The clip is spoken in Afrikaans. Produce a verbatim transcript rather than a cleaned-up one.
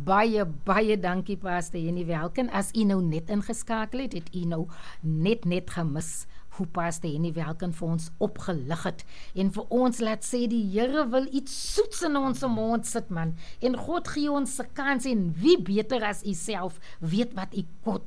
Baie, baie dankie Pastor Henny Welken. As u nou net ingeskakel het, het u nou net net gemis hoe Pastor Henny Welken vir ons opgelig het. En vir ons laat sê, die Here wil iets soets in ons mond sit, man. En God gee ons 'n kans, en wie beter as u self weet wat u kot